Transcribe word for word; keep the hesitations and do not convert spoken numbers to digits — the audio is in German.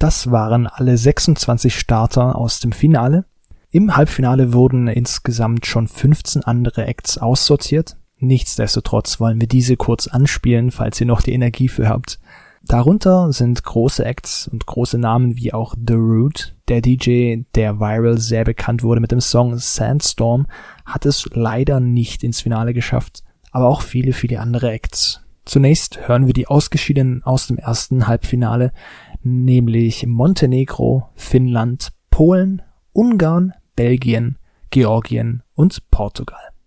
das waren alle sechsundzwanzig Starter aus dem Finale. Im Halbfinale wurden insgesamt schon fünfzehn andere Acts aussortiert. Nichtsdestotrotz wollen wir diese kurz anspielen, falls ihr noch die Energie für habt. Darunter sind große Acts und große Namen wie auch The Root. Der D J, der viral sehr bekannt wurde mit dem Song Sandstorm, hat es leider nicht ins Finale geschafft, aber auch viele, viele andere Acts. Zunächst hören wir die Ausgeschiedenen aus dem ersten Halbfinale, nämlich Montenegro, Finnland, Polen, Ungarn, Belgien, Georgien und Portugal.